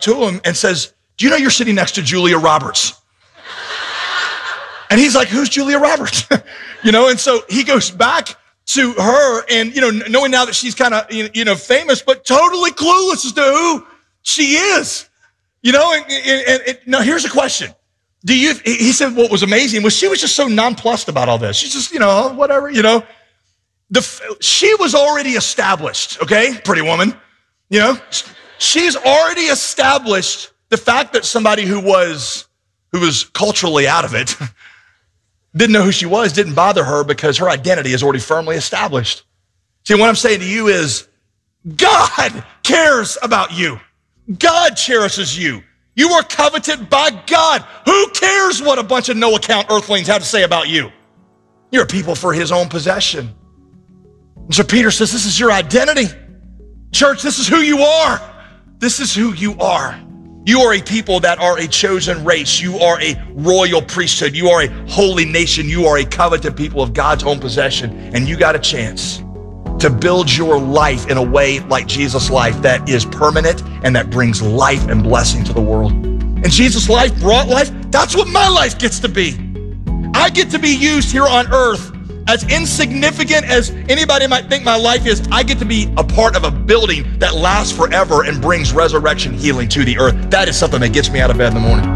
to him and says, do you know you're sitting next to Julia Roberts? And he's like, who's Julia Roberts? And so he goes back to her and, knowing now that she's kind of, famous, but totally clueless as to who she is, and now here's a question. He said what was amazing was she was just so nonplussed about all this. She's just, whatever, she was already established, okay? Pretty woman, she's already established the fact that somebody who was culturally out of it didn't know who she was, didn't bother her because her identity is already firmly established. See, what I'm saying to you is God cares about you. God cherishes you. You are coveted by God. Who cares what a bunch of no-account earthlings have to say about you? You're a people for his own possession. And so Peter says, this is your identity. Church, this is who you are. This is who you are. You are a people that are a chosen race. You are a royal priesthood. You are a holy nation. You are a coveted people of God's own possession. And you got a chance to build your life in a way like Jesus' life that is permanent and that brings life and blessing to the world. And Jesus' life brought life. That's what my life gets to be. I get to be used here on earth. As insignificant as anybody might think my life is, I get to be a part of a building that lasts forever and brings resurrection healing to the earth. That is something that gets me out of bed in the morning.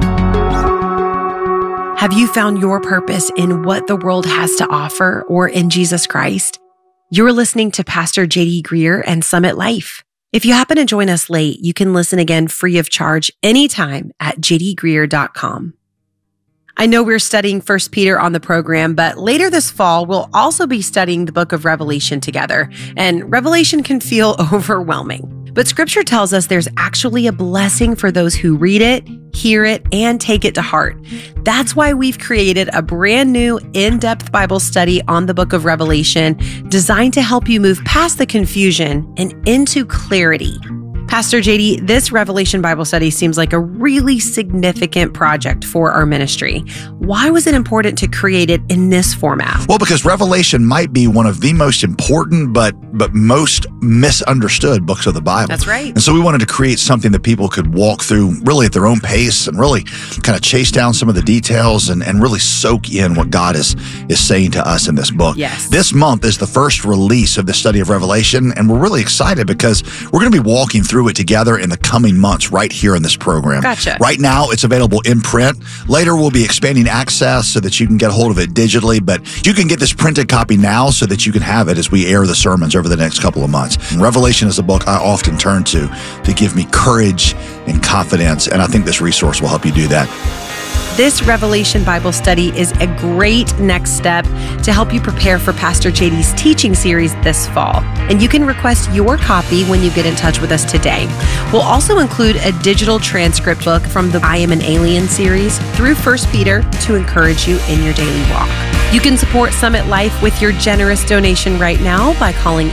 Have you found your purpose in what the world has to offer or in Jesus Christ? You're listening to Pastor J.D. Greear and Summit Life. If you happen to join us late, you can listen again free of charge anytime at jdgreear.com. I know we're studying 1 Peter on the program, but later this fall, we'll also be studying the book of Revelation together. And Revelation can feel overwhelming. But scripture tells us there's actually a blessing for those who read it, hear it, and take it to heart. That's why we've created a brand new in-depth Bible study on the book of Revelation designed to help you move past the confusion and into clarity. Pastor JD, this Revelation Bible study seems like a really significant project for our ministry. Why was it important to create it in this format? Well, because Revelation might be one of the most important but most misunderstood books of the Bible. That's right. And so we wanted to create something that people could walk through really at their own pace and really kind of chase down some of the details and really soak in what God is saying to us in this book. Yes. This month is the first release of the study of Revelation, and we're really excited because we're going to be walking through it together in the coming months right here in this program. Gotcha. Right now, it's available in print. Later, we'll be expanding access so that you can get a hold of it digitally, but you can get this printed copy now so that you can have it as we air the sermons over the next couple of months. And Revelation is a book I often turn to give me courage and confidence, and I think this resource will help you do that. This Revelation Bible study is a great next step to help you prepare for Pastor JD's teaching series this fall. And you can request your copy when you get in touch with us today. We'll also include a digital transcript book from the I Am an Alien series through 1 Peter to encourage you in your daily walk. You can support Summit Life with your generous donation right now by calling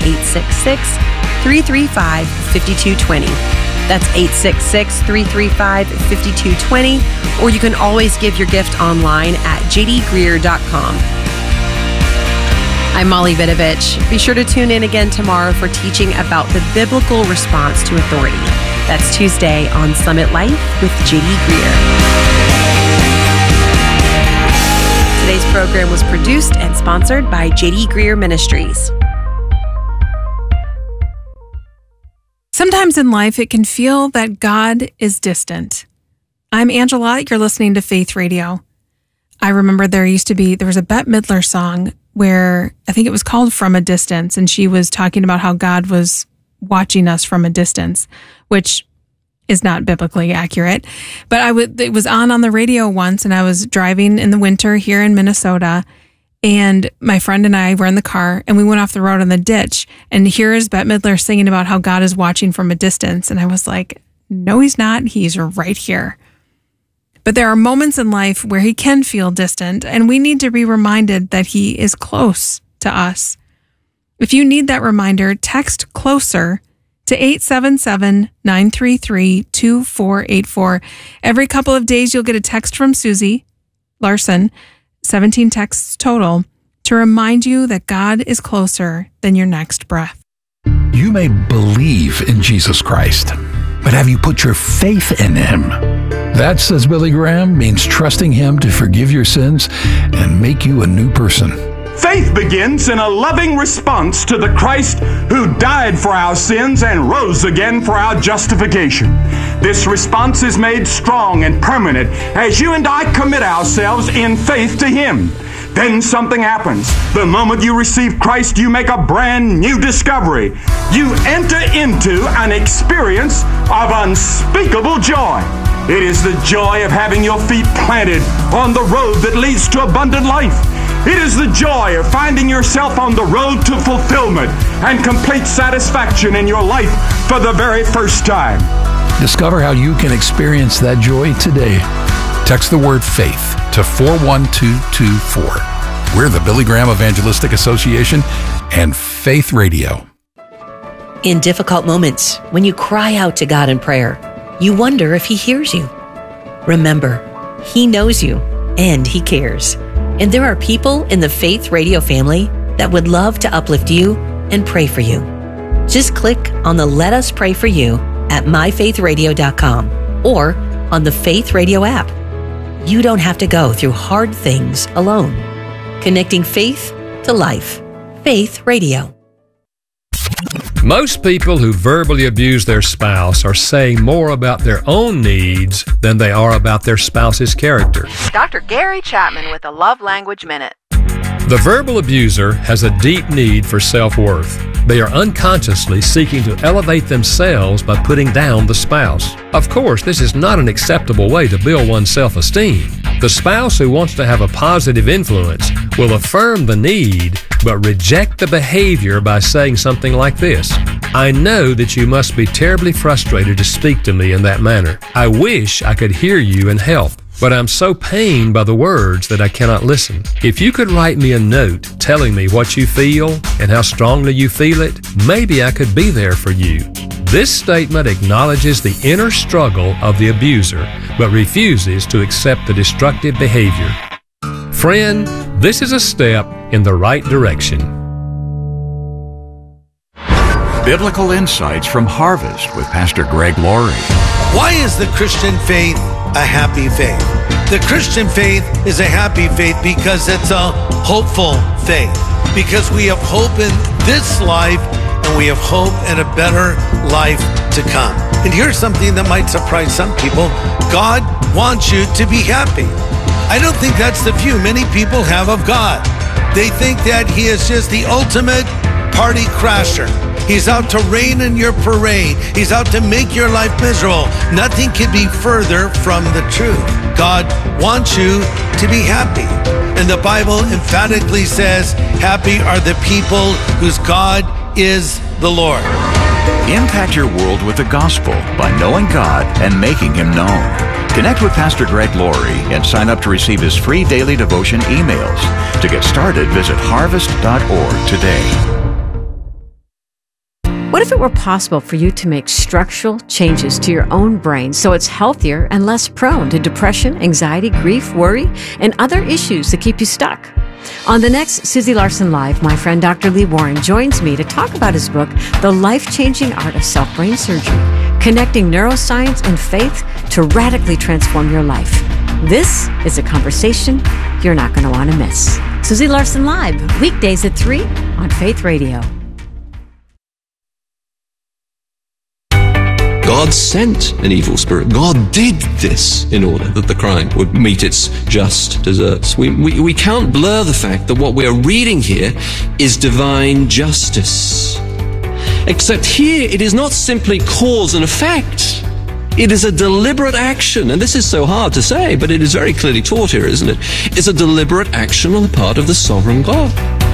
866-335-5220. That's 866-335-5220, or you can always give your gift online at jdgreear.com. I'm Molly Vidovich. Be sure to tune in again tomorrow for teaching about the biblical response to authority. That's Tuesday on Summit Life with J.D. Greear. Today's program was produced and sponsored by J.D. Greear Ministries. Sometimes in life, it can feel that God is distant. I'm Angela. You're listening to Faith Radio. I remember there was a Bette Midler song where I think it was called From a Distance, and she was talking about how God was watching us from a distance, which is not biblically accurate. But it was on the radio once, and I was driving in the winter here in Minnesota, and my friend and I were in the car, and we went off the road in the ditch, and here is Bette Midler singing about how God is watching from a distance. And I was like, no, he's not. He's right here. But there are moments in life where he can feel distant, and we need to be reminded that he is close to us. If you need that reminder, text CLOSER to 877-933-2484. Every couple of days, you'll get a text from Susie Larson, 17 texts total, to remind you that God is closer than your next breath. You may believe in Jesus Christ, but have you put your faith in Him? That, says Billy Graham, means trusting Him to forgive your sins and make you a new person. Faith begins in a loving response to the Christ who died for our sins and rose again for our justification. This response is made strong and permanent as you and I commit ourselves in faith to Him. Then something happens. The moment you receive Christ, you make a brand new discovery. You enter into an experience of unspeakable joy. It is the joy of having your feet planted on the road that leads to abundant life. It is the joy of finding yourself on the road to fulfillment and complete satisfaction in your life for the very first time. Discover how you can experience that joy today. Text the word faith to 41224. We're the Billy Graham Evangelistic Association and Faith Radio. In difficult moments, when you cry out to God in prayer, you wonder if He hears you. Remember, He knows you and He cares. And there are people in the Faith Radio family that would love to uplift you and pray for you. Just click on the Let Us Pray For You at myfaithradio.com or on the Faith Radio app. You don't have to go through hard things alone. Connecting faith to life. Faith Radio. Most people who verbally abuse their spouse are saying more about their own needs than they are about their spouse's character. Dr. Gary Chapman with a Love Language Minute. The verbal abuser has a deep need for self-worth. They are unconsciously seeking to elevate themselves by putting down the spouse. Of course, this is not an acceptable way to build one's self-esteem. The spouse who wants to have a positive influence will affirm the need, but reject the behavior by saying something like this: I know that you must be terribly frustrated to speak to me in that manner. I wish I could hear you and help, but I'm so pained by the words that I cannot listen. If you could write me a note telling me what you feel and how strongly you feel it, maybe I could be there for you. This statement acknowledges the inner struggle of the abuser, but refuses to accept the destructive behavior. Friend, this is a step in the right direction. Biblical Insights from Harvest with Pastor Greg Laurie. Why is the Christian faith a happy faith? The Christian faith is a happy faith because it's a hopeful faith. Because we have hope in this life and we have hope in a better life to come. And here's something that might surprise some people. God wants you to be happy. I don't think that's the view many people have of God. They think that He is just the ultimate party crasher. He's out to rain in your parade. He's out to make your life miserable. Nothing can be further from the truth. God wants you to be happy. And the Bible emphatically says, happy are the people whose God is the Lord. Impact your world with the gospel by knowing God and making Him known. Connect with Pastor Greg Laurie and sign up to receive his free daily devotion emails. To get started, visit harvest.org today. What if it were possible for you to make structural changes to your own brain so it's healthier and less prone to depression, anxiety, grief, worry, and other issues that keep you stuck? On the next Susie Larson Live, my friend Dr. Lee Warren joins me to talk about his book, The Life-Changing Art of Self-Brain Surgery, connecting neuroscience and faith to radically transform your life. This is a conversation you're not going to want to miss. Susie Larson Live, weekdays at 3 on Faith Radio. God sent an evil spirit. God did this in order that the crime would meet its just deserts. We can't blur the fact that what we're reading here is divine justice. Except here, it is not simply cause and effect. It is a deliberate action. And this is so hard to say, but it is very clearly taught here, isn't it? It's a deliberate action on the part of the sovereign God.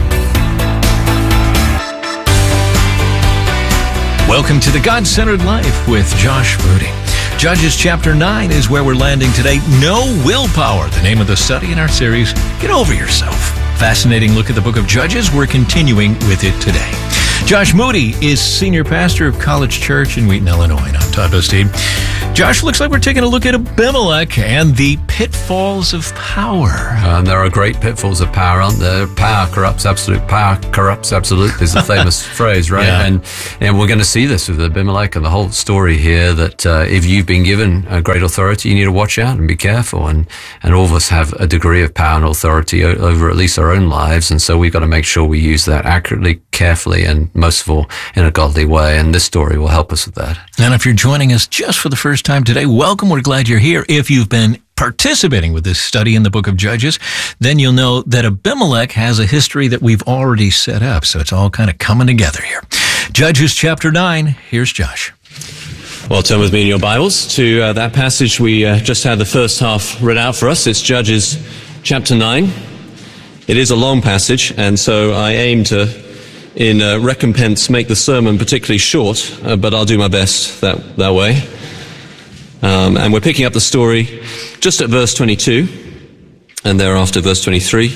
Welcome to the God-Centered Life with Josh Moody. Judges chapter 9 is where we're landing today. No willpower, the name of the study in our series, Get Over Yourself. Fascinating look at the book of Judges. We're continuing with it today. Josh Moody is senior pastor of College Church in Wheaton, Illinois. And I'm Todd Bastide. Josh, looks like we're taking a look at Abimelech and the pitfalls of power. There are great pitfalls of power, aren't there? Power corrupts absolute. Power corrupts absolute is a famous phrase, right? Yeah. And we're going to see this with Abimelech and the whole story here, that if you've been given a great authority, you need to watch out and be careful. And all of us have a degree of power and authority over at least our own lives. And so we've got to make sure we use that accurately, carefully, and most of all, in a godly way. And this story will help us with that. And if you're joining us just for the first time today, welcome. We're glad you're here. If you've been participating with this study in the book of Judges, then you'll know that Abimelech has a history that we've already set up. So it's all kind of coming together here. Judges chapter 9. Here's Josh. Well, turn with me in your Bibles to that passage we just had the first half read out for us. It's Judges chapter 9. It is a long passage, and so I aim to, in recompense, make the sermon particularly short, but I'll do my best that way. And we're picking up the story just at verse 22, and thereafter verse 23.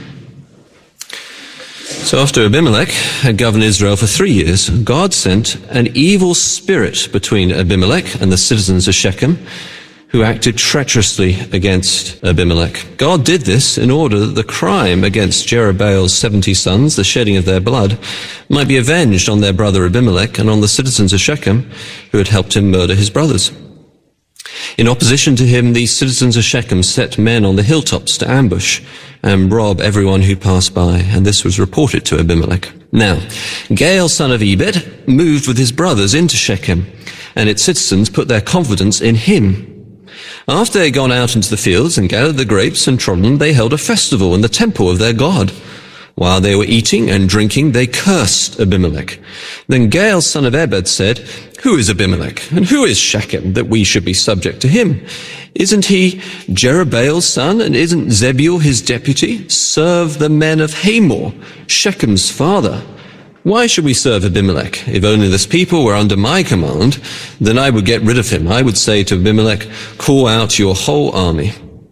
So after Abimelech had governed Israel for 3 years, God sent an evil spirit between Abimelech and the citizens of Shechem, who acted treacherously against Abimelech. God did this in order that the crime against Jerubaal's 70 sons, the shedding of their blood, might be avenged on their brother Abimelech and on the citizens of Shechem, who had helped him murder his brothers. In opposition to him, these citizens of Shechem set men on the hilltops to ambush and rob everyone who passed by, and this was reported to Abimelech. Now, Gaal, son of Ebed, moved with his brothers into Shechem, and its citizens put their confidence in him. After they had gone out into the fields and gathered the grapes and trodden them, they held a festival in the temple of their God. While they were eating and drinking, they cursed Abimelech. Then Gaal, son of Ebed, said, "Who is Abimelech, and who is Shechem, that we should be subject to him? Isn't he Jerubaal's son, and isn't Zebul his deputy? Serve the men of Hamor, Shechem's father. Why should we serve Abimelech? If only this people were under my command, then I would get rid of him. I would say to Abimelech, call out your whole army."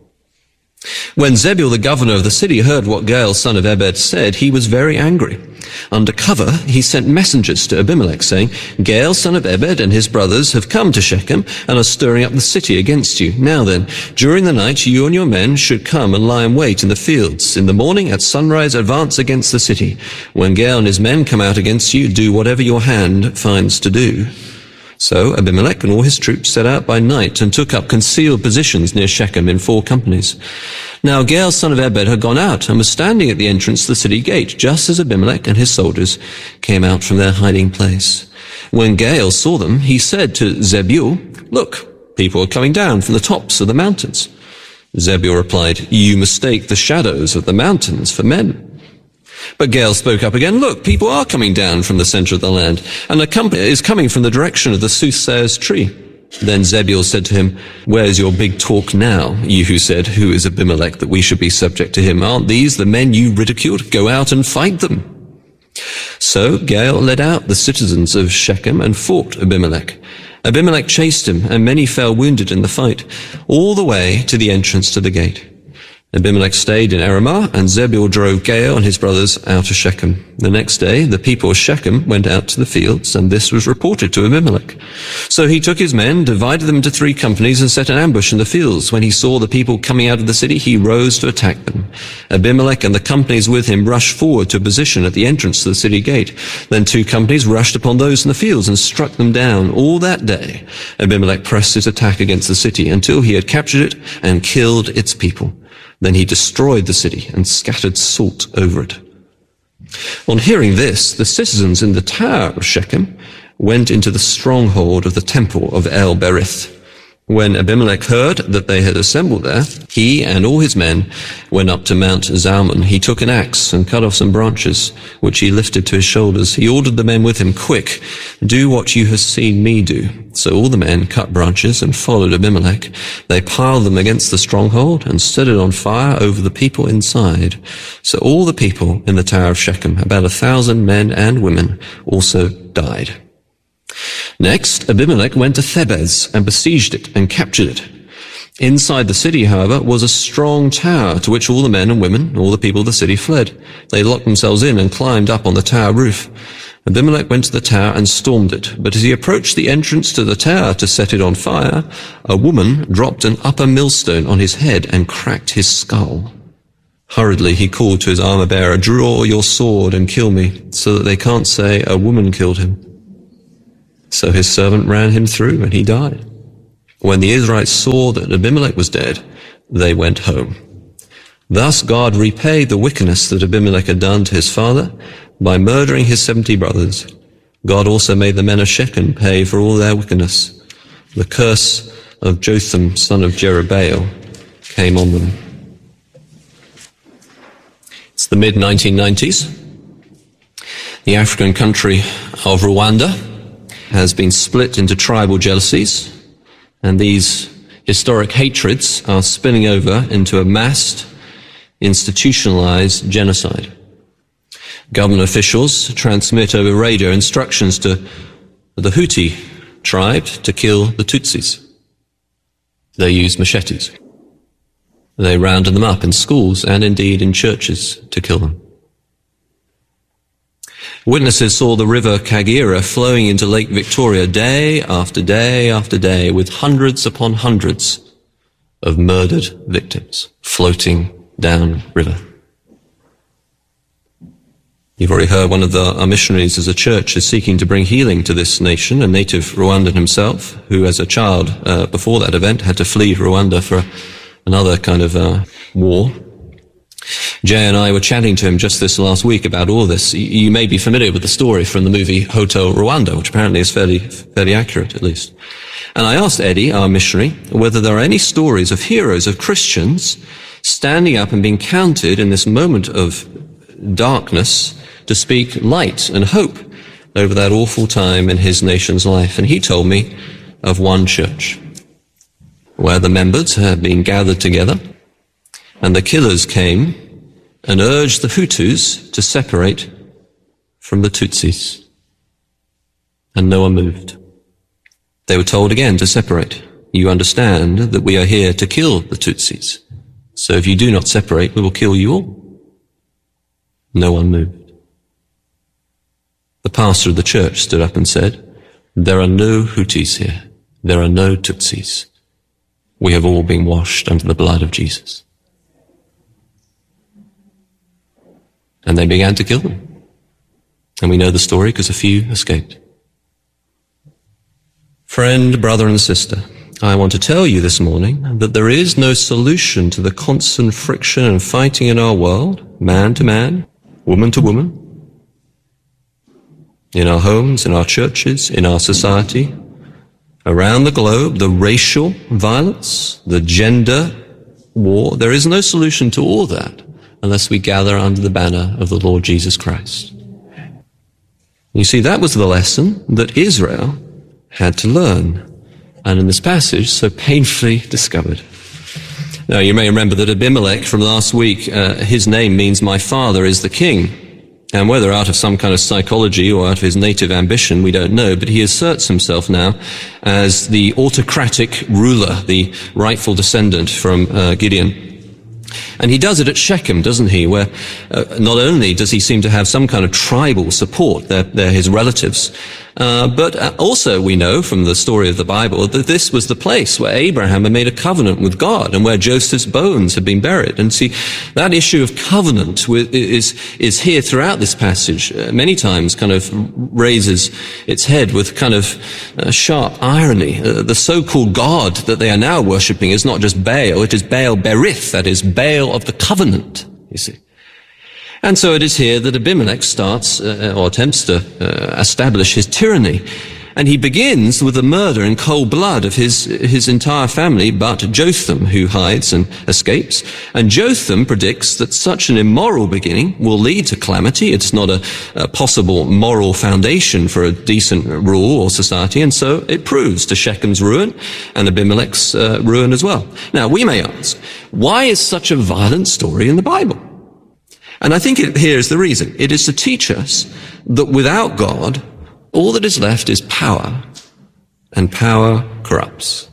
When Zebul, the governor of the city, heard what Gaal, son of Ebed, said, he was very angry. Under cover, he sent messengers to Abimelech, saying, Gaal, son of Ebed, and his brothers have come to Shechem and are stirring up the city against you. Now then, during the night, you and your men should come and lie in wait in the fields. In the morning, at sunrise, advance against the city. When Gaal and his men come out against you, do whatever your hand finds to do. So Abimelech and all his troops set out by night and took up concealed positions near Shechem in 4 companies. Now Gaal, son of Ebed, had gone out and was standing at the entrance to the city gate, just as Abimelech and his soldiers came out from their hiding place. When Gaal saw them, he said to Zebul, "Look, people are coming down from the tops of the mountains." Zebul replied, "You mistake the shadows of the mountains for men." But Gaal spoke up again, "Look, people are coming down from the center of the land, and a company is coming from the direction of the soothsayer's tree." Then Zebul said to him, "Where's your big talk now, you who said, 'Who is Abimelech that we should be subject to him?' Aren't these the men you ridiculed? Go out and fight them." So Gaal led out the citizens of Shechem and fought Abimelech. Abimelech chased him, and many fell wounded in the fight, all the way to the entrance to the gate. Abimelech stayed in Aramah, and Zebul drove Gaal and his brothers out of Shechem. The next day, the people of Shechem went out to the fields, and this was reported to Abimelech. So he took his men, divided them into 3 companies, and set an ambush in the fields. When he saw the people coming out of the city, he rose to attack them. Abimelech and the companies with him rushed forward to a position at the entrance to the city gate. Then 2 companies rushed upon those in the fields and struck them down. All that day, Abimelech pressed his attack against the city until he had captured it and killed its people. Then he destroyed the city and scattered salt over it. On hearing this, the citizens in the tower of Shechem went into the stronghold of the temple of El-Berith. When Abimelech heard that they had assembled there, he and all his men went up to Mount Zalmon. He took an axe and cut off some branches, which he lifted to his shoulders. He ordered the men with him, "Quick, do what you have seen me do." So all the men cut branches and followed Abimelech. They piled them against the stronghold and set it on fire over the people inside. So all the people in the tower of Shechem, about 1,000 men and women, also died. Next, Abimelech went to Thebez and besieged it and captured it. Inside the city, however, was a strong tower to which all the men and women, all the people of the city fled. They locked themselves in and climbed up on the tower roof. Abimelech went to the tower and stormed it. But as he approached the entrance to the tower to set it on fire, a woman dropped an upper millstone on his head and cracked his skull. Hurriedly he called to his armor-bearer, "Draw your sword and kill me, so that they can't say a woman killed him." So his servant ran him through, and he died. When the Israelites saw that Abimelech was dead, they went home. Thus God repaid the wickedness that Abimelech had done to his father by murdering his 70 brothers. God also made the men of Shechem pay for all their wickedness. The curse of Jotham, son of Jerubbaal, came on them. It's the mid-1990s. The African country of Rwanda has been split into tribal jealousies, and these historic hatreds are spilling over into a massed, institutionalized genocide. Government officials transmit over radio instructions to the Hutu tribe to kill the Tutsis. They use machetes. They rounded them up in schools and indeed in churches to kill them. Witnesses saw the river Kagera flowing into Lake Victoria day after day after day with hundreds upon hundreds of murdered victims floating down river. You've already heard one of our missionaries as a church is seeking to bring healing to this nation, a native Rwandan himself, who as a child before that event had to flee Rwanda for another kind of war. Jay and I were chatting to him just this last week about all this. You may be familiar with the story from the movie Hotel Rwanda, which apparently is fairly accurate at least. And I asked Eddie, our missionary, whether there are any stories of heroes, of Christians, standing up and being counted in this moment of darkness to speak light and hope over that awful time in his nation's life. And he told me of one church where the members had been gathered together and the killers came and urged the Hutus to separate from the Tutsis. And no one moved. They were told again to separate. You understand that we are here to kill the Tutsis. So if you do not separate, we will kill you all. No one moved. The pastor of the church stood up and said, "There are no Hutus here. There are no Tutsis. We have all been washed under the blood of Jesus." And they began to kill them. And we know the story because a few escaped. Friend, brother and sister, I want to tell you this morning that there is no solution to the constant friction and fighting in our world, man to man, woman to woman, in our homes, in our churches, in our society, around the globe, the racial violence, the gender war. There is no solution to all that unless we gather under the banner of the Lord Jesus Christ. You see, that was the lesson that Israel had to learn, and in this passage so painfully discovered. Now, you may remember that Abimelech from last week, his name means "my father is the king." And whether out of some kind of psychology or out of his native ambition, we don't know, but he asserts himself now as the autocratic ruler, the rightful descendant from Gideon. And he does it at Shechem, doesn't he, where not only does he seem to have some kind of tribal support, they're his relatives, but also we know from the story of the Bible that this was the place where Abraham had made a covenant with God and where Joseph's bones had been buried. And see, that issue of covenant is here throughout this passage. Many times kind of raises its head with kind of sharp irony. The so-called God that they are now worshipping is not just Baal, it is Baal Berith, that is Baal of the covenant, you see. And so it is here that Abimelech starts or attempts to establish his tyranny. And he begins with the murder in cold blood of his entire family, but Jotham, who hides and escapes. And Jotham predicts that such an immoral beginning will lead to calamity. It's not a possible moral foundation for a decent rule or society. And so it proves to Shechem's ruin and Abimelech's ruin as well. Now, we may ask, why is such a violent story in the Bible? And I think here is the reason. It is to teach us that without God, all that is left is power, and power corrupts.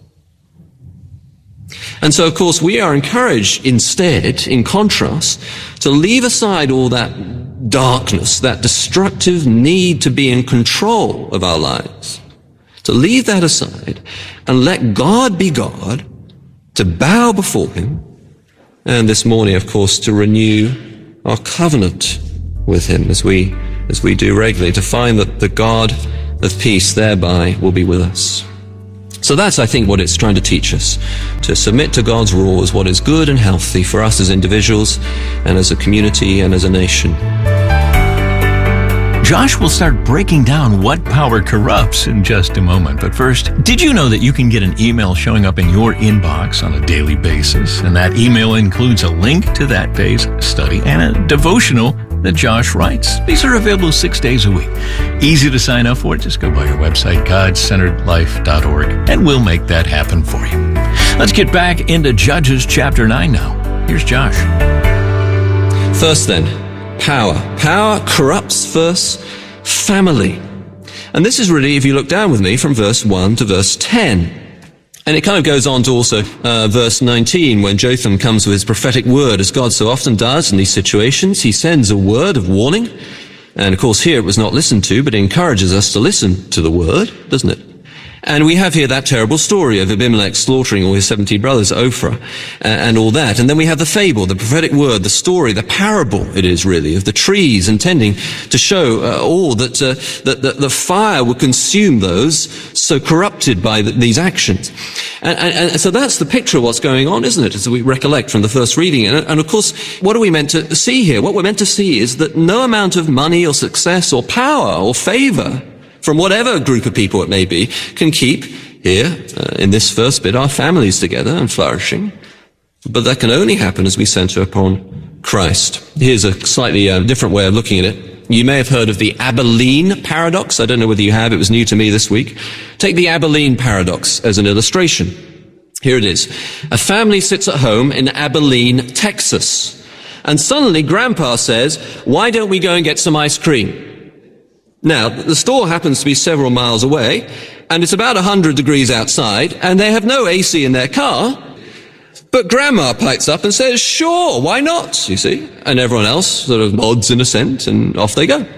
And so, of course, we are encouraged instead, in contrast, to leave aside all that darkness, that destructive need to be in control of our lives, to leave that aside and let God be God, to bow before him, and this morning, of course, to renew our covenant with him as we do regularly, to find that the God of peace thereby will be with us. So that's, I think, what it's trying to teach us. To submit to God's rule is what is good and healthy for us as individuals and as a community and as a nation. Josh will start breaking down what power corrupts in just a moment. But first, did you know that you can get an email showing up in your inbox on a daily basis? And that email includes a link to that day's study and a devotional that Josh writes. These are available 6 days a week. Easy to sign up for. Just go by our website, godcenteredlife.org, and we'll make that happen for you. Let's get back into Judges chapter 9 now. Here's Josh. First then, power. Power corrupts first family. And this is really, if you look down with me, from verse 1 to verse 10. And it kind of goes on to also verse 19, when Jotham comes with his prophetic word, as God so often does in these situations. He sends a word of warning. And of course here it was not listened to, but it encourages us to listen to the word, doesn't it? And we have here that terrible story of Abimelech slaughtering all his 70 brothers, Ophrah, and all that. And then we have the fable, the prophetic word, the story, the parable, it is really, of the trees intending to show that the fire would consume those so corrupted by these actions. And so that's the picture of what's going on, isn't it, as we recollect from the first reading. And of course, what are we meant to see here? What we're meant to see is that no amount of money or success or power or favor from whatever group of people it may be, can keep here, in this first bit, our families together and flourishing. But that can only happen as we center upon Christ. Here's a slightly different way of looking at it. You may have heard of the Abilene paradox. I don't know whether you have. It was new to me this week. Take the Abilene paradox as an illustration. Here it is. A family sits at home in Abilene, Texas. And suddenly Grandpa says, "Why don't we go and get some ice cream?" Now, the store happens to be several miles away, and it's about 100 degrees outside, and they have no AC in their car. But Grandma pipes up and says, "Sure, why not?" You see? And everyone else sort of nods in assent, and off they go.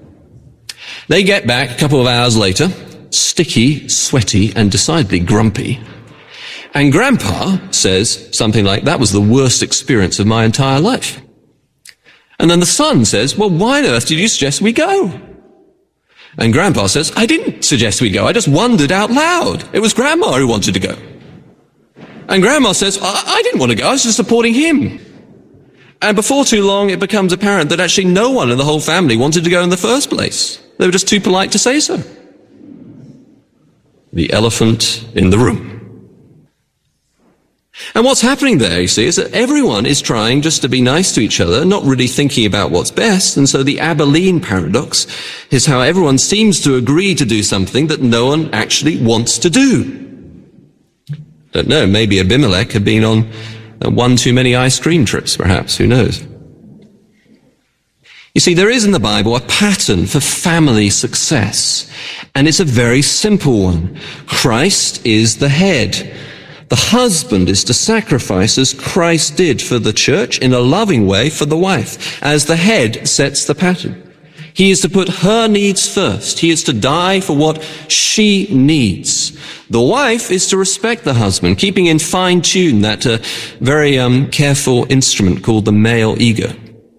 They get back a couple of hours later, sticky, sweaty, and decidedly grumpy. And Grandpa says something like, "That was the worst experience of my entire life." And then the son says, "Well, why on earth did you suggest we go?" And Grandpa says, "I didn't suggest we go. I just wondered out loud. It was Grandma who wanted to go." And Grandma says, I didn't want to go. I was just supporting him." And before too long, it becomes apparent that actually no one in the whole family wanted to go in the first place. They were just too polite to say so. The elephant in the room. And what's happening there, you see, is that everyone is trying just to be nice to each other, not really thinking about what's best. And so the Abilene paradox is how everyone seems to agree to do something that no one actually wants to do. Don't know, maybe Abimelech had been on one too many ice cream trips, perhaps, who knows. You see, there is in the Bible a pattern for family success, and it's a very simple one. Christ is the head. The husband is to sacrifice as Christ did for the church in a loving way for the wife, as the head sets the pattern. He is to put her needs first. He is to die for what she needs. The wife is to respect the husband, keeping in fine tune that very careful instrument called the male ego.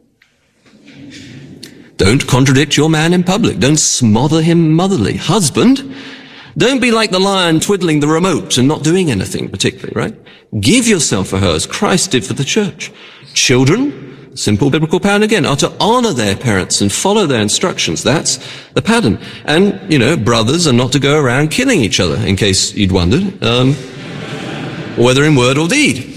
Don't contradict your man in public. Don't smother him motherly. Husband, don't be like the lion twiddling the remote and not doing anything particularly, right? Give yourself for her as Christ did for the church. Children, simple biblical pattern again, are to honor their parents and follow their instructions. That's the pattern. And, brothers are not to go around killing each other, in case you'd wondered, whether in word or deed.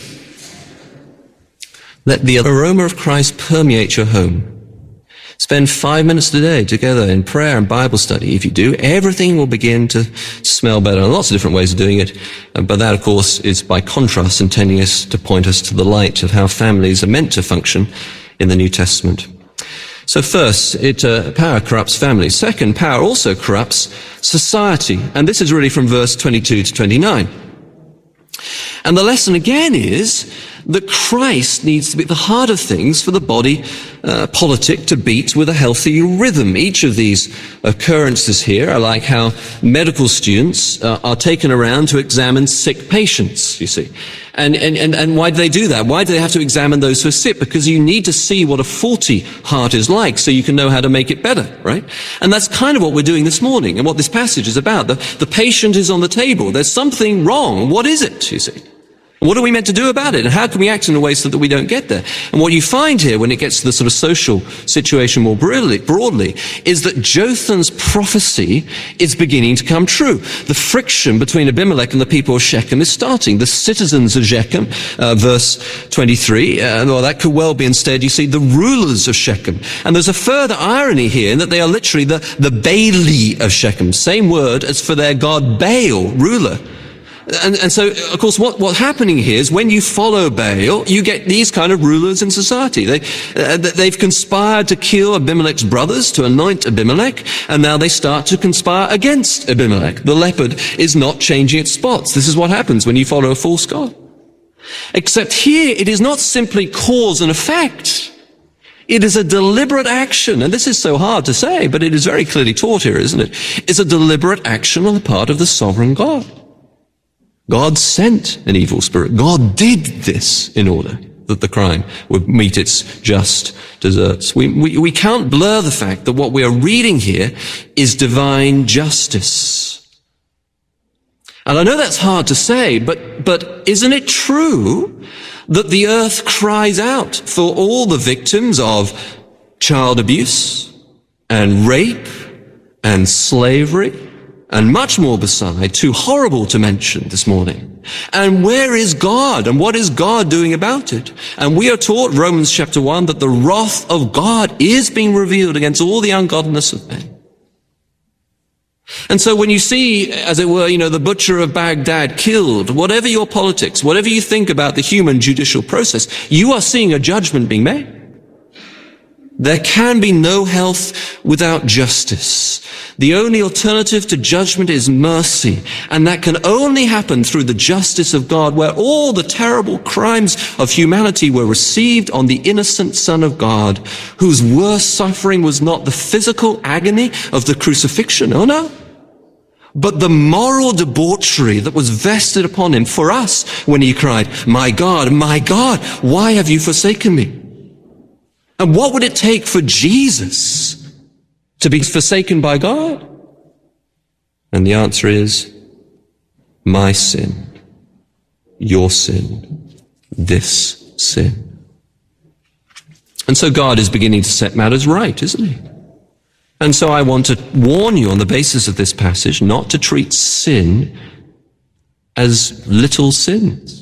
Let the aroma of Christ permeate your home. Spend 5 minutes a day together in prayer and Bible study. If you do, everything will begin to smell better. And lots of different ways of doing it. But that, of course, is by contrast intending us to point us to the light of how families are meant to function in the New Testament. So first, power corrupts families. Second, power also corrupts society. And this is really from verse 22 to 29. And the lesson again is that Christ needs to be at the heart of things for the body politic to beat with a healthy rhythm. Each of these occurrences here are like how medical students are taken around to examine sick patients, you see. And why do they do that? Why do they have to examine those who are sick? Because you need to see what a faulty heart is like so you can know how to make it better, right? And that's kind of what we're doing this morning and what this passage is about. The patient is on the table. There's something wrong. What is it, you see? What are we meant to do about it? And how can we act in a way so that we don't get there? And what you find here when it gets to the sort of social situation more broadly is that Jotham's prophecy is beginning to come true. The friction between Abimelech and the people of Shechem is starting. The citizens of Shechem, verse 23, well, that could well be instead, you see, the rulers of Shechem. And there's a further irony here in that they are literally the Baali of Shechem. Same word as for their god Baal, ruler. And so, of course, what's happening here is when you follow Baal, you get these kind of rulers in society. They've conspired to kill Abimelech's brothers, to anoint Abimelech, and now they start to conspire against Abimelech. The leopard is not changing its spots. This is what happens when you follow a false god. Except here, it is not simply cause and effect. It is a deliberate action, and this is so hard to say, but it is very clearly taught here, isn't it? It's a deliberate action on the part of the sovereign God. God sent an evil spirit. God did this in order that the crime would meet its just deserts. We can't blur the fact that what we are reading here is divine justice. And I know that's hard to say, but isn't it true that the earth cries out for all the victims of child abuse and rape and slavery and much more beside, too horrible to mention this morning? And where is God? And what is God doing about it? And we are taught, Romans chapter 1, that the wrath of God is being revealed against all the ungodliness of men. And so when you see, as it were, the butcher of Baghdad killed, whatever your politics, whatever you think about the human judicial process, you are seeing a judgment being made. There can be no health without justice. The only alternative to judgment is mercy, and that can only happen through the justice of God, where all the terrible crimes of humanity were received on the innocent Son of God, whose worst suffering was not the physical agony of the crucifixion, oh no, but the moral debauchery that was vested upon him for us when he cried, my God, why have you forsaken me? And what would it take for Jesus to be forsaken by God? And the answer is, my sin, your sin, this sin. And so God is beginning to set matters right, isn't he? And so I want to warn you on the basis of this passage not to treat sin as little sins.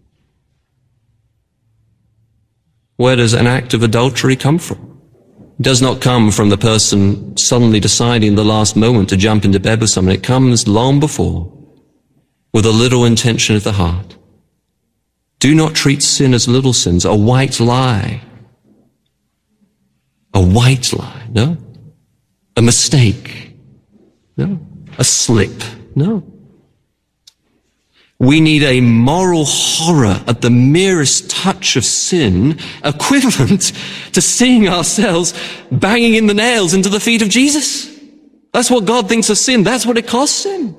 Where does an act of adultery come from? It does not come from the person suddenly deciding in the last moment to jump into bed with someone. It comes long before, with a little intention of the heart. Do not treat sin as little sins, a white lie. A white lie, no. A mistake, no. A slip, no. We need a moral horror at the merest touch of sin, equivalent to seeing ourselves banging in the nails into the feet of Jesus. That's what God thinks of sin. That's what it costs him.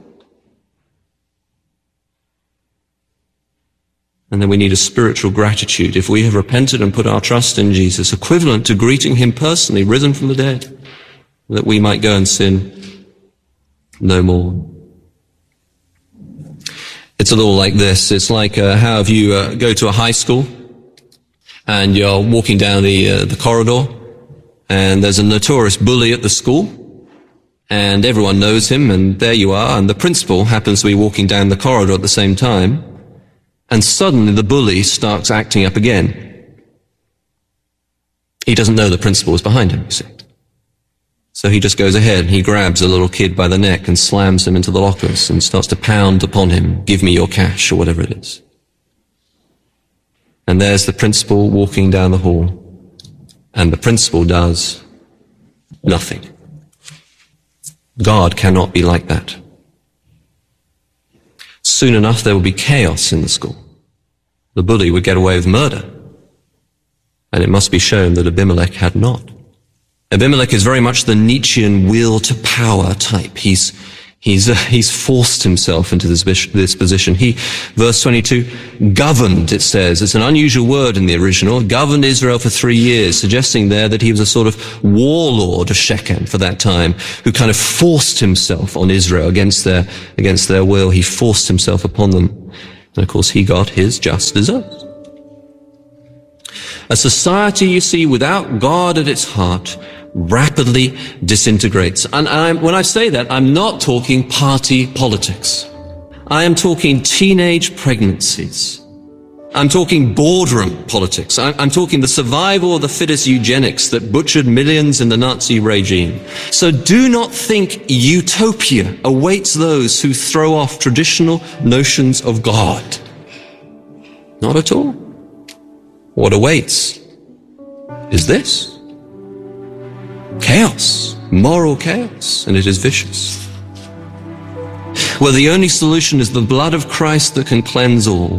And then we need a spiritual gratitude if we have repented and put our trust in Jesus, equivalent to greeting him personally, risen from the dead, that we might go and sin no more. It's a little like this. It's like how if you go to a high school and you're walking down the corridor and there's a notorious bully at the school and everyone knows him, and there you are, and the principal happens to be walking down the corridor at the same time, and suddenly the bully starts acting up again. He doesn't know the principal is behind him, you see. So he just goes ahead and he grabs a little kid by the neck and slams him into the lockers and starts to pound upon him, give me your cash, or whatever it is. And there's the principal walking down the hall, and the principal does nothing. God cannot be like that. Soon enough there will be chaos in the school. the bully would get away with murder. And it must be shown that Abimelech had not. Abimelech is very much the Nietzschean will to power type. He's forced himself into this position. He, verse 22, governed, it says. It's an unusual word in the original. Governed Israel for 3 years, suggesting there that he was a sort of warlord of Shechem for that time, who kind of forced himself on Israel against their will. He forced himself upon them. And of course, he got his just desserts. A society, you see, without God at its heart, rapidly disintegrates. And when I say that, I'm not talking party politics. I am talking teenage pregnancies. I'm talking boardroom politics. I'm talking the survival of the fittest eugenics that butchered millions in the Nazi regime. So do not think utopia awaits those who throw off traditional notions of God. Not at all. What awaits is this: chaos, moral chaos, and it is vicious. Well, the only solution is the blood of Christ that can cleanse all.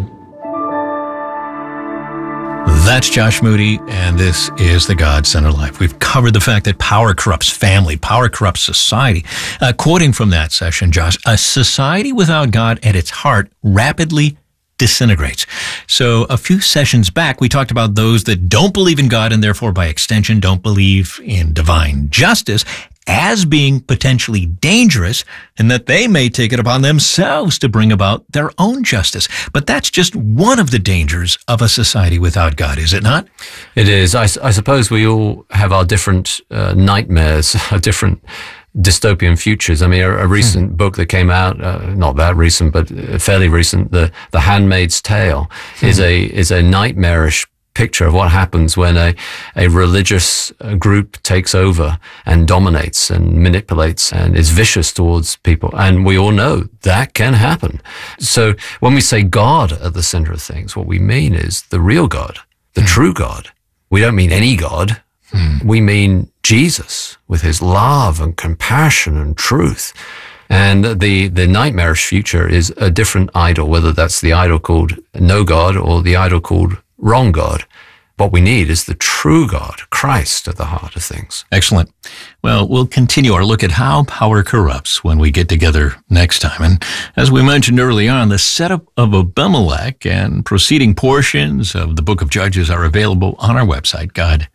That's Josh Moody, and this is The God-Centered Life. We've covered the fact that power corrupts family, power corrupts society. Quoting from that session, Josh, a society without God at its heart rapidly disintegrates. So a few sessions back, we talked about those that don't believe in God and therefore by extension don't believe in divine justice as being potentially dangerous, and that they may take it upon themselves to bring about their own justice. But that's just one of the dangers of a society without God, is it not? It is. I suppose we all have our different nightmares, different dystopian futures. I mean, a recent book that came out, not that recent, but fairly recent, The Handmaid's Tale, is a nightmarish picture of what happens when a religious group takes over and dominates and manipulates and is vicious towards people. And we all know that can happen. So when we say God at the center of things, what we mean is the real God, the true God. We don't mean any God. We mean Jesus with his love and compassion and truth. And the nightmarish future is a different idol, whether that's the idol called no God or the idol called wrong God. What we need is the true God, Christ, at the heart of things. Excellent. Well, we'll continue our look at how power corrupts when we get together next time. And as we mentioned early on, the setup of Abimelech and preceding portions of the book of Judges are available on our website,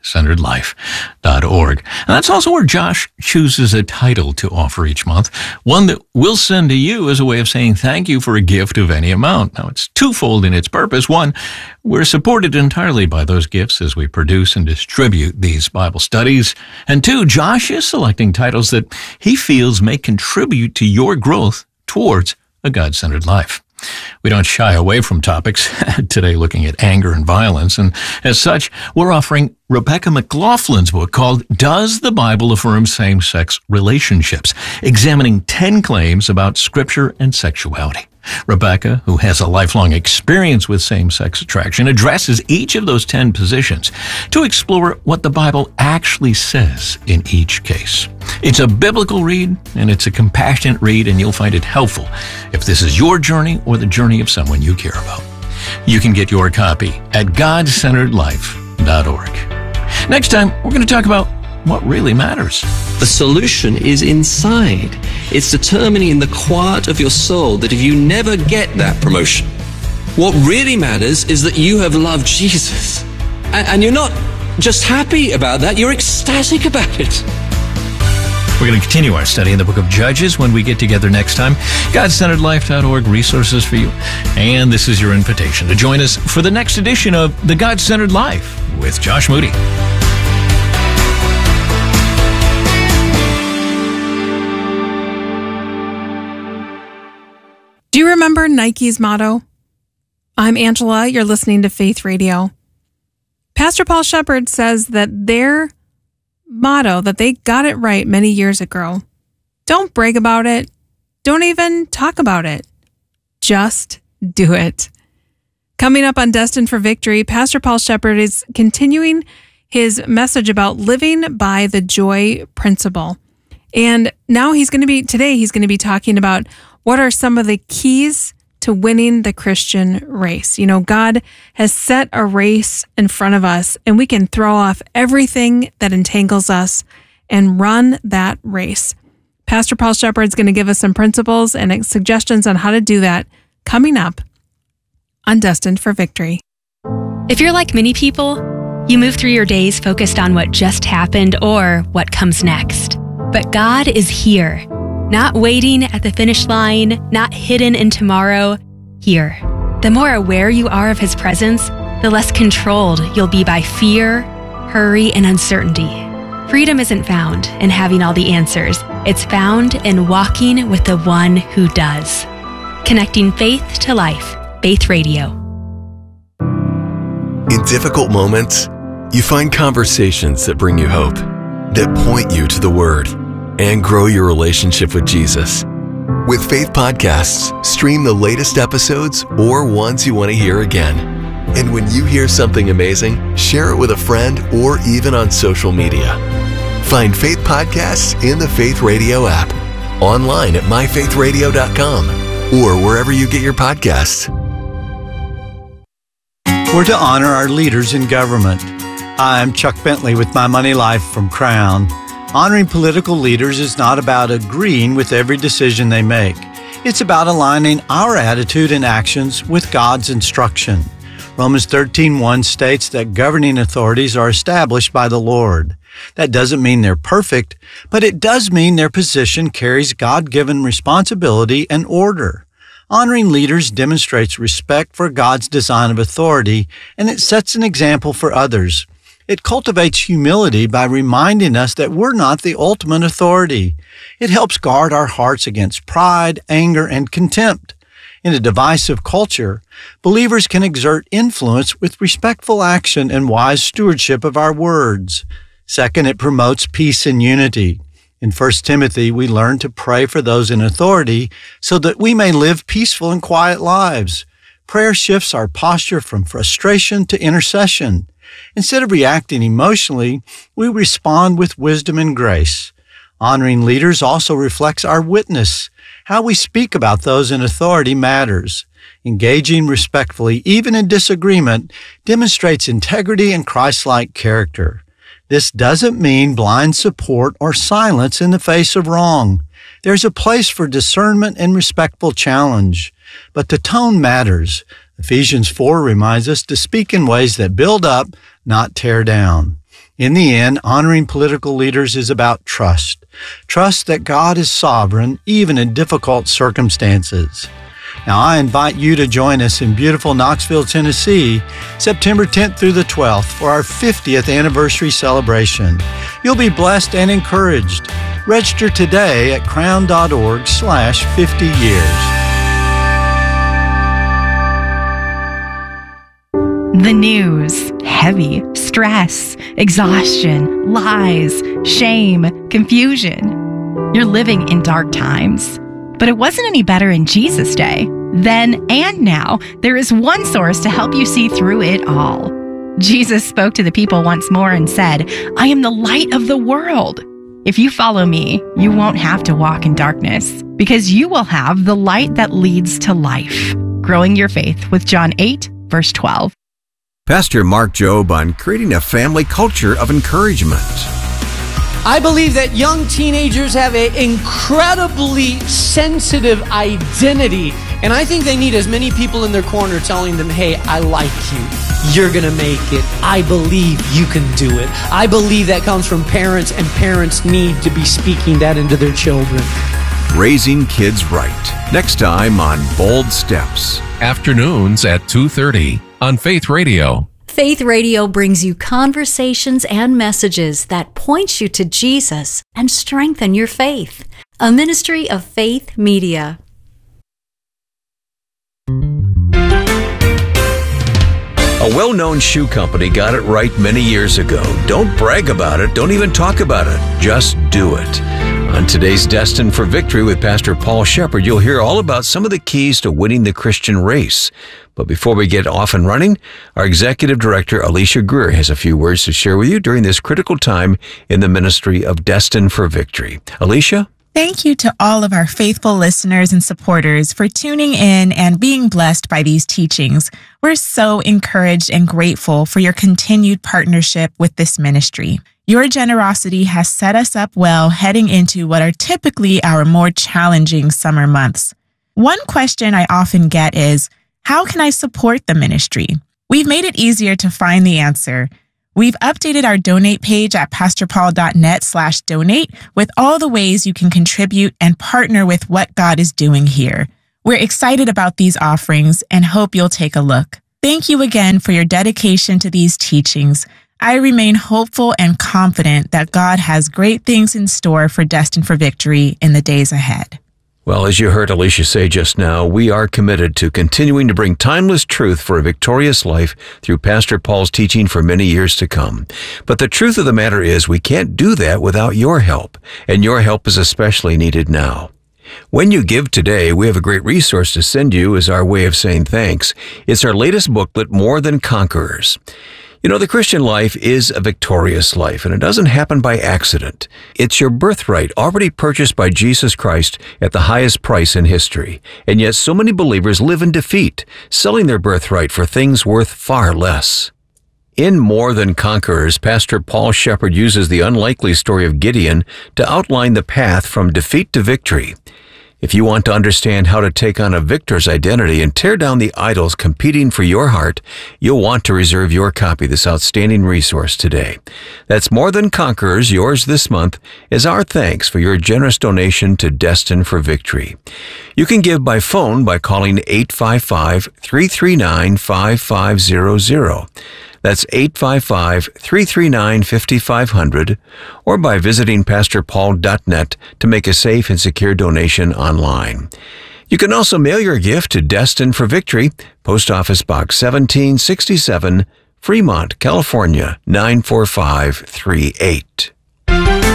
godcenteredlife.org. And that's also where Josh chooses a title to offer each month, one that we'll send to you as a way of saying thank you for a gift of any amount. Now, it's twofold in its purpose. One, we're supported entirely by those gifts as we produce and distribute these Bible studies. And two, Josh is selecting titles that he feels may contribute to your growth towards a God-centered life. We don't shy away from topics, today looking at anger and violence, and as such, we're offering Rebecca McLaughlin's book called Does the Bible Affirm Same-Sex Relationships?, examining 10 claims about Scripture and sexuality. Rebecca, who has a lifelong experience with same-sex attraction, addresses each of those 10 positions to explore what the Bible actually says in each case. It's a biblical read, and it's a compassionate read, and you'll find it helpful if this is your journey or the journey of someone you care about. You can get your copy at godcenteredlife.org. Next time, we're going to talk about what really matters. The solution is inside. It's determining in the quiet of your soul that if you never get that promotion, what really matters is that you have loved Jesus. And you're not just happy about that, you're ecstatic about it. We're going to continue our study in the book of Judges when we get together next time. GodCenteredLife.org, resources for you. And this is your invitation to join us for the next edition of The God-Centered Life with Josh Moody. Do you remember Nike's motto? I'm Angela. You're listening to Faith Radio. Pastor Paul Shepard says that their motto, that they got it right many years ago. Don't brag about it. Don't even talk about it. Just do it. Coming up on Destined for Victory, Pastor Paul Shepard is continuing his message about living by the joy principle. And now he's going to be talking about what are some of the keys to winning the Christian race. You know, God has set a race in front of us, and we can throw off everything that entangles us and run that race. Pastor Paul Shepherd is going to give us some principles and suggestions on how to do that coming up on Destined for Victory. If you're like many people, you move through your days focused on what just happened or what comes next. But God is here, not waiting at the finish line, not hidden in tomorrow, here. The more aware you are of His presence, the less controlled you'll be by fear, hurry, and uncertainty. Freedom isn't found in having all the answers. It's found in walking with the one who does. Connecting faith to life. Faith Radio. In difficult moments, you find conversations that bring you hope, that point you to the Word, and grow your relationship with Jesus. With Faith Podcasts, stream the latest episodes or ones you want to hear again. And when you hear something amazing, share it with a friend or even on social media. Find Faith Podcasts in the Faith Radio app, online at myfaithradio.com, or wherever you get your podcasts. We're to honor our leaders in government. I'm Chuck Bentley with My Money Life from Crown. Honoring political leaders is not about agreeing with every decision they make. It's about aligning our attitude and actions with God's instruction. Romans 13:1 states that governing authorities are established by the Lord. That doesn't mean they're perfect, but it does mean their position carries God-given responsibility and order. Honoring leaders demonstrates respect for God's design of authority, and it sets an example for others. It cultivates humility by reminding us that we're not the ultimate authority. It helps guard our hearts against pride, anger, and contempt. In a divisive culture, believers can exert influence with respectful action and wise stewardship of our words. Second, it promotes peace and unity. In 1 Timothy, we learn to pray for those in authority so that we may live peaceful and quiet lives. Prayer shifts our posture from frustration to intercession. Instead of reacting emotionally, we respond with wisdom and grace. Honoring leaders also reflects our witness. How we speak about those in authority matters. Engaging respectfully, even in disagreement, demonstrates integrity and Christ-like character. This doesn't mean blind support or silence in the face of wrong. There's a place for discernment and respectful challenge. But the tone matters. Ephesians 4 reminds us to speak in ways that build up, not tear down. In the end, honoring political leaders is about trust. Trust that God is sovereign, even in difficult circumstances. Now, I invite you to join us in beautiful Knoxville, Tennessee, September 10th through the 12th for our 50th anniversary celebration. You'll be blessed and encouraged. Register today at crown.org/50years. The news. Heavy. Stress. Exhaustion. Lies. Shame. Confusion. You're living in dark times. But it wasn't any better in Jesus' day. Then and now, there is one source to help you see through it all. Jesus spoke to the people once more and said, "I am the light of the world. If you follow me, you won't have to walk in darkness, because you will have the light that leads to life." Growing your faith with John 8, verse 12. Pastor Mark Jobe on creating a family culture of encouragement. I believe that young teenagers have an incredibly sensitive identity, and I think they need as many people in their corner telling them, "Hey, I like you. You're going to make it. I believe you can do it." I believe that comes from parents, and parents need to be speaking that into their children. Raising Kids Right. Next time on Bold Steps. Afternoons at 2:30 on Faith Radio. Faith Radio brings you conversations and messages that point you to Jesus and strengthen your faith. A ministry of Faith Media. A well-known shoe company got it right many years ago. Don't brag about it. Don't even talk about it. Just do it. On today's Destined for Victory with Pastor Paul Shepherd, you'll hear all about some of the keys to winning the Christian race. But before we get off and running, our Executive Director, Alicia Greer, has a few words to share with you during this critical time in the ministry of Destined for Victory. Alicia? Thank you to all of our faithful listeners and supporters for tuning in and being blessed by these teachings. We're so encouraged and grateful for your continued partnership with this ministry. Your generosity has set us up well heading into what are typically our more challenging summer months. One question I often get is, how can I support the ministry? We've made it easier to find the answer. We've updated our donate page at pastorpaul.net/donate with all the ways you can contribute and partner with what God is doing here. We're excited about these offerings and hope you'll take a look. Thank you again for your dedication to these teachings. I remain hopeful and confident that God has great things in store for Destined for Victory in the days ahead. Well, as you heard Alicia say just now, we are committed to continuing to bring timeless truth for a victorious life through Pastor Paul's teaching for many years to come. But the truth of the matter is we can't do that without your help, and your help is especially needed now. When you give today, we have a great resource to send you as our way of saying thanks. It's our latest booklet, More Than Conquerors. You know, the Christian life is a victorious life, and it doesn't happen by accident. It's your birthright, already purchased by Jesus Christ at the highest price in history. And yet so many believers live in defeat, selling their birthright for things worth far less. In More Than Conquerors, Pastor Paul Shepard uses the unlikely story of Gideon to outline the path from defeat to victory. If you want to understand how to take on a victor's identity and tear down the idols competing for your heart, you'll want to reserve your copy of this outstanding resource today. That's More Than Conquerors, yours this month, as our thanks for your generous donation to Destined for Victory. You can give by phone by calling 855-339-5500. That's 855-339-5500, or by visiting pastorpaul.net to make a safe and secure donation online. You can also mail your gift to Destined for Victory, Post Office Box 1767, Fremont, California, 94538.